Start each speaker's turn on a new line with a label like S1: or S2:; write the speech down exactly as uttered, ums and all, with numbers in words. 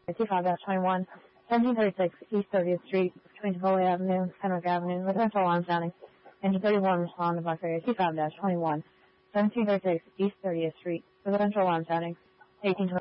S1: two five twenty-one, seventeen thirty-six East thirtieth Street, between Tivoli Avenue, Fenwick Avenue, residential alarm sounding. Engine thirty-one respond to Black Area two five twenty-one, seventeen thirty-six East thirtieth Street, residential alarm sounding. eighteen